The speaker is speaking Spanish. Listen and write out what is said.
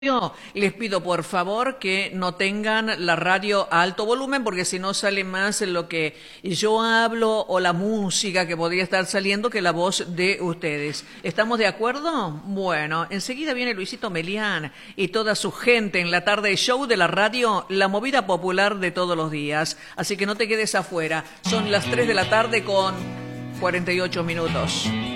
Les pido por favor que no tengan la radio a alto volumen porque si no sale más lo que yo hablo o la música que podría estar saliendo que la voz de ustedes. ¿Estamos de acuerdo? Bueno, enseguida viene Luisito Melián y toda su gente en la tarde show de la radio, la movida popular de todos los días. Así que no te quedes afuera. Son las 3 de la tarde con 48 minutos.